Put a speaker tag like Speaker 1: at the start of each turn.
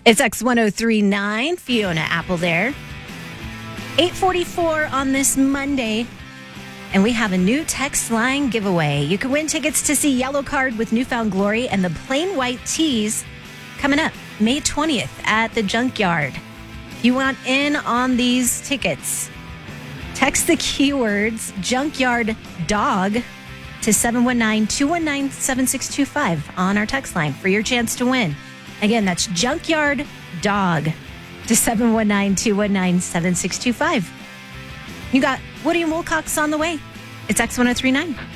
Speaker 1: It's X1039, Fiona Apple there. 8:44 on this Monday, and we have a new text line giveaway. You can win tickets to see Yellow Card with Newfound Glory and the Plain White Tees coming up May 20th at the Junkyard. If you want in on these tickets, text the keywords Junkyard Dog to 719-219-7625 on our text line for your chance to win. Again, that's Junkyard Dog to 719-219-7625. You got Woody and Wilcox on the way. It's X1039.